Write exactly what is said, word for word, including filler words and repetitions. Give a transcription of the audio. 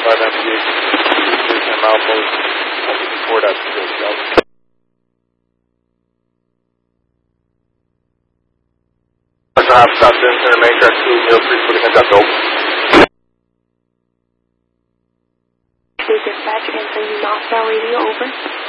five M P H, ten Outpost, one fifty-four dash zero Scout. I have stopped in center main track two zero three for the contact open. Dispatch, answering Knoxville radio, over.